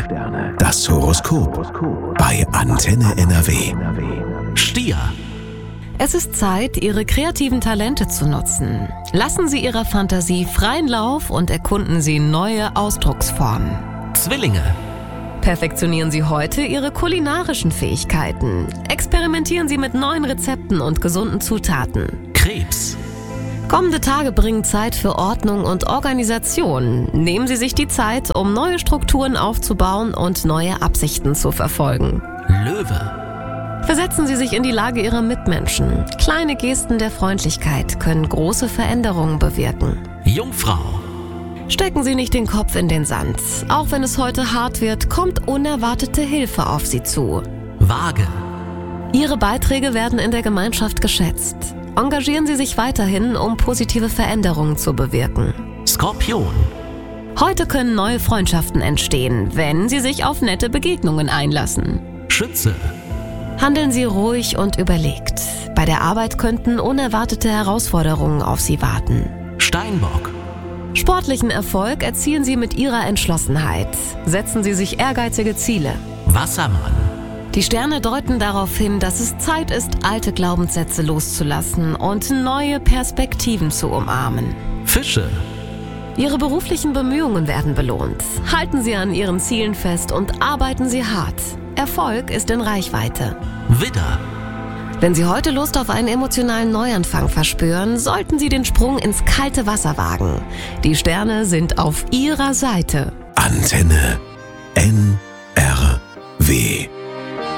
Das Horoskop bei Antenne NRW. Stier. Es ist Zeit, Ihre kreativen Talente zu nutzen. Lassen Sie Ihrer Fantasie freien Lauf und erkunden Sie neue Ausdrucksformen. Zwillinge. Perfektionieren Sie heute Ihre kulinarischen Fähigkeiten. Experimentieren Sie mit neuen Rezepten und gesunden Zutaten. Krebs. Kommende Tage bringen Zeit für Ordnung und Organisation. Nehmen Sie sich die Zeit, um neue Strukturen aufzubauen und neue Absichten zu verfolgen. Löwe. Versetzen Sie sich in die Lage Ihrer Mitmenschen. Kleine Gesten der Freundlichkeit können große Veränderungen bewirken. Jungfrau. Stecken Sie nicht den Kopf in den Sand. Auch wenn es heute hart wird, kommt unerwartete Hilfe auf Sie zu. Waage. Ihre Beiträge werden in der Gemeinschaft geschätzt. Engagieren Sie sich weiterhin, um positive Veränderungen zu bewirken. Skorpion. Heute können neue Freundschaften entstehen, wenn Sie sich auf nette Begegnungen einlassen. Schütze. Handeln Sie ruhig und überlegt. Bei der Arbeit könnten unerwartete Herausforderungen auf Sie warten. Steinbock. Sportlichen Erfolg erzielen Sie mit Ihrer Entschlossenheit. Setzen Sie sich ehrgeizige Ziele. Wassermann. Die Sterne deuten darauf hin, dass es Zeit ist, alte Glaubenssätze loszulassen und neue Perspektiven zu umarmen. Fische. Ihre beruflichen Bemühungen werden belohnt. Halten Sie an Ihren Zielen fest und arbeiten Sie hart. Erfolg ist in Reichweite. Widder. Wenn Sie heute Lust auf einen emotionalen Neuanfang verspüren, sollten Sie den Sprung ins kalte Wasser wagen. Die Sterne sind auf Ihrer Seite. Antenne NRW.